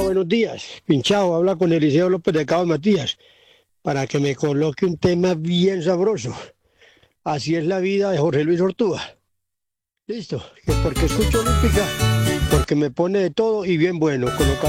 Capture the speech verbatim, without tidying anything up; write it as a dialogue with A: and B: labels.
A: buenos días. Pinchado, habla con Eliseo López de Cabo Matías para que me coloque un tema bien sabroso. Así es la vida de Jorge Luis Ortúa. Listo, que porque escucho Olímpica, porque me pone de todo y bien bueno. Colocar